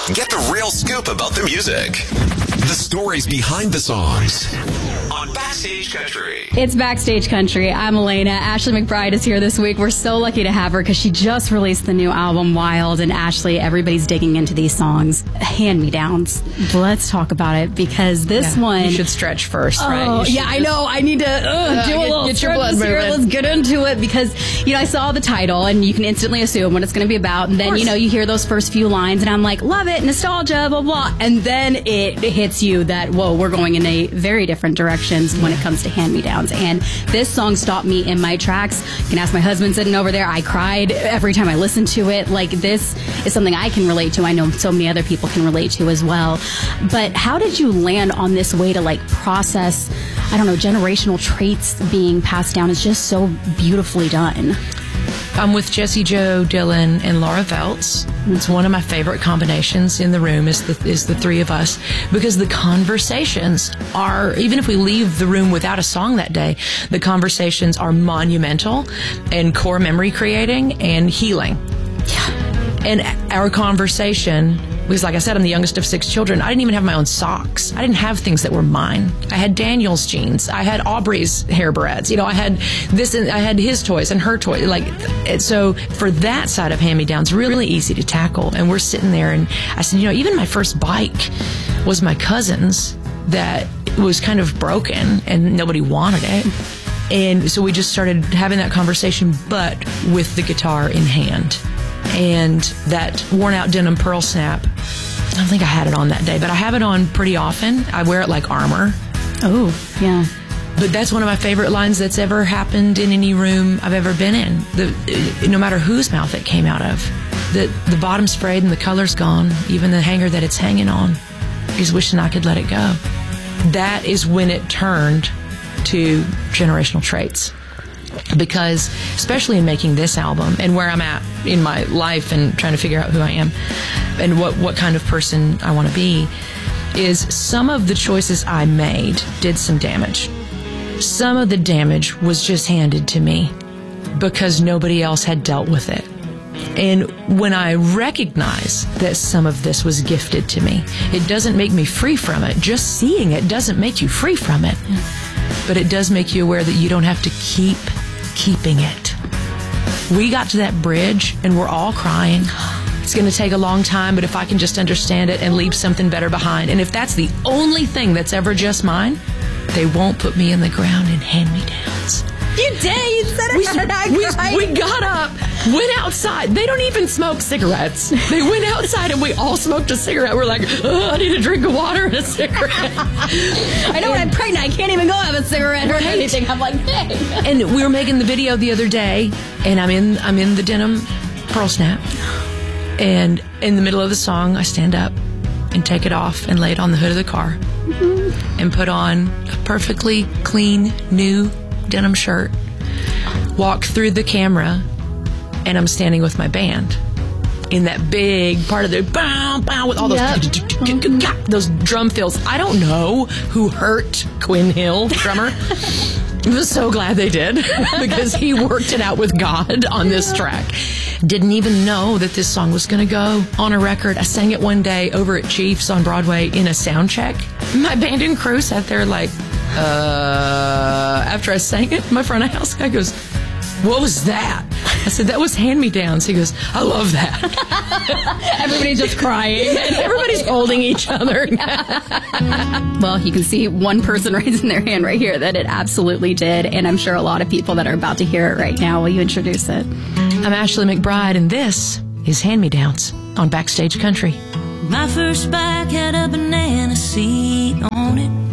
Get the real scoop about the music. The stories behind the songs. On Backstage Country. It's Backstage Country. I'm Elena. Ashley McBryde is here this week. We're so lucky to have her because she just released the new album, Wild. And Ashley, everybody's digging into these songs. Hand-me-downs. Let's talk about it because this one... You should stretch first, right? Yeah, I know. I need to do a little get your blood moving. Let's get into it because, I saw the title and you can instantly assume what it's going to be about. And then, you hear those first few lines and I'm like, love it, nostalgia, blah, blah. And then it hits you that, whoa, we're going in a very different direction when it comes to hand-me-downs. And this song stopped me in my tracks. You can ask my husband sitting over there. I cried every time I listened to it. Like, this is something I can relate to. I know so many other people can relate to as well. But how did you land on this way to, process, generational traits being passed down? It's just so beautifully done. I'm with Jessie Jo Dillon and Laura Veltz. It's one of my favorite combinations in the room is the three of us, because the conversations are, even if we leave the room without a song that day, the conversations are monumental and core memory creating and healing. Yeah. And our conversation, because like I said, I'm the youngest of 6 children. I didn't even have my own socks. I didn't have things that were mine. I had Daniel's jeans. I had Aubrey's hair barrettes. I had this, and I had his toys and her toys. So for that side of hand-me-downs, really easy to tackle. And we're sitting there, and I said, even my first bike was my cousin's that was kind of broken, and nobody wanted it. And so we just started having that conversation, but with the guitar in hand. And that worn-out denim pearl snap, I don't think I had it on that day, but I have it on pretty often. I wear it like armor. Oh, yeah. But that's one of my favorite lines that's ever happened in any room I've ever been in. No matter whose mouth it came out of. The bottom's frayed and the color's gone, even the hanger that it's hanging on. He's wishing I could let it go. That is when it turned to generational traits. Because, especially in making this album and where I'm at in my life and trying to figure out who I am and what kind of person I want to be, is some of the choices I made did some damage. Some of the damage was just handed to me because nobody else had dealt with it. And when I recognize that some of this was gifted to me, it doesn't make me free from it. Just seeing it doesn't make you free from it. But it does make you aware that you don't have to keep keeping it. We got to that bridge and we're all crying. It's going to take a long time, but if I can just understand it and leave something better behind, and if that's the only thing that's ever just mine, they won't put me in the ground in hand-me-downs. You did. You said it. We got up, went outside. They don't even smoke cigarettes. They went outside and we all smoked a cigarette. We're like, I need a drink of water and a cigarette. I know when I'm pregnant, I can't even go have a cigarette or anything. I'm like, hey. And we were making the video the other day, and I'm in the denim pearl snap. And in the middle of the song, I stand up and take it off and lay it on the hood of the car and put on a perfectly clean, new denim shirt, walk through the camera, and I'm standing with my band in that big part of the bow, bow, with all those drum fills. I don't know who hurt Quinn Hill, drummer. I was so glad they did because he worked it out with God on this track. Didn't even know that this song was going to go on a record. I sang it one day over at Chiefs on Broadway in a sound check. My band and crew sat there like, after I sang it, my front of house guy goes, what was that? I said, that was hand-me-downs. He goes, I love that. Everybody's just crying. Everybody's holding each other. Well, you can see one person raising their hand right here that it absolutely did. And I'm sure a lot of people that are about to hear it right now. Will you introduce it? I'm Ashley McBryde, and this is Hand-Me-Downs on Backstage Country. My first bike had a banana seat on it.